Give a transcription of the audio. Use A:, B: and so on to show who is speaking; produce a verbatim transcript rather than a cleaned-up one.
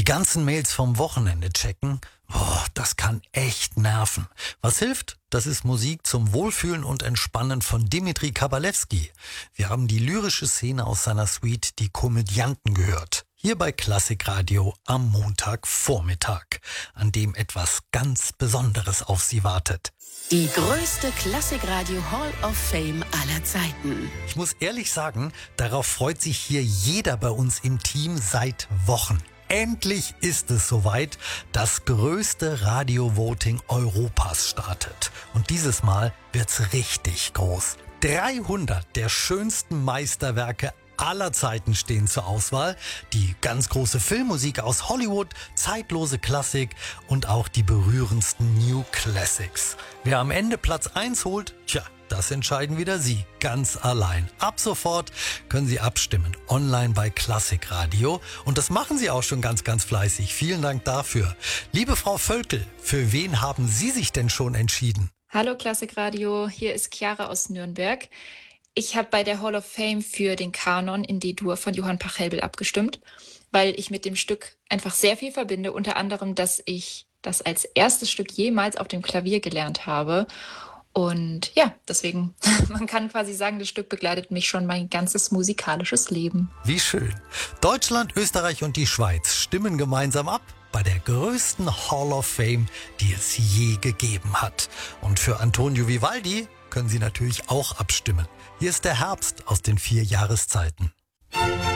A: Die ganzen Mails vom Wochenende checken, boah, das kann echt nerven. Was hilft? Das ist Musik zum Wohlfühlen und Entspannen von Dimitri Kabalevsky. Wir haben die lyrische Szene aus seiner Suite Die Komödianten gehört. Hier bei Klassikradio am Montagvormittag, an dem etwas ganz Besonderes auf Sie wartet.
B: Die größte Klassikradio Hall of Fame aller Zeiten.
A: Ich muss ehrlich sagen, darauf freut sich hier jeder bei uns im Team seit Wochen. Endlich ist es soweit, das größte Radio-Voting Europas startet. Und dieses Mal wird's richtig groß. dreihundert der schönsten Meisterwerke aller Zeiten stehen zur Auswahl. Die ganz große Filmmusik aus Hollywood, zeitlose Klassik und auch die berührendsten New Classics. Wer am Ende Platz eins holt, tja, das entscheiden wieder Sie, ganz allein. Ab sofort können Sie abstimmen, online bei Klassikradio. Und das machen Sie auch schon ganz, ganz fleißig. Vielen Dank dafür. Liebe Frau Völkel, für wen haben Sie sich denn schon entschieden?
C: Hallo Klassikradio, hier ist Chiara aus Nürnberg. Ich habe bei der Hall of Fame für den Kanon in D-Dur von Johann Pachelbel abgestimmt, weil ich mit dem Stück einfach sehr viel verbinde. Unter anderem, dass ich das als erstes Stück jemals auf dem Klavier gelernt habe. Und ja, deswegen, man kann quasi sagen, das Stück begleitet mich schon mein ganzes musikalisches Leben.
A: Wie schön. Deutschland, Österreich und die Schweiz stimmen gemeinsam ab bei der größten Hall of Fame, die es je gegeben hat. Und für Antonio Vivaldi können Sie natürlich auch abstimmen. Hier ist der Herbst aus den vier Jahreszeiten.